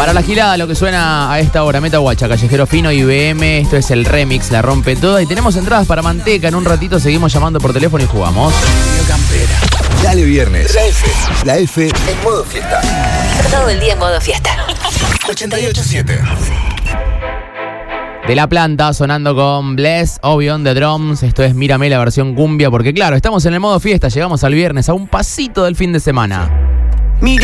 Para la gilada, lo que suena a esta hora, Meta Guacha, Callejero Fino y BM, esto es el remix, la rompe toda. Y tenemos entradas para Manteca, en un ratito seguimos llamando por teléfono y jugamos. Dale viernes. La F en modo fiesta. Todo el día en modo fiesta. 88.7. De La Planta, sonando con Bless, obvio, on the drums. Esto es Mírame, la versión cumbia, porque claro, estamos en el modo fiesta, llegamos al viernes a un pasito del fin de semana.